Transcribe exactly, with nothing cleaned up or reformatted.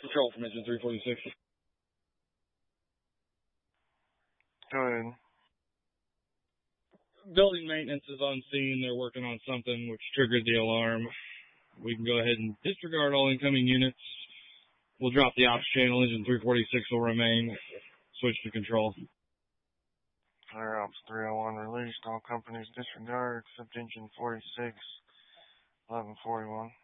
Control from engine three forty-six. Go ahead. Building maintenance is on scene. They're working on something which triggered the alarm. We can go ahead and disregard all incoming units. We'll drop the ops channel. Engine three forty-six will remain. Switch to control. Clear Ops three oh one released. All companies disregard except engine forty-six, eleven forty-one.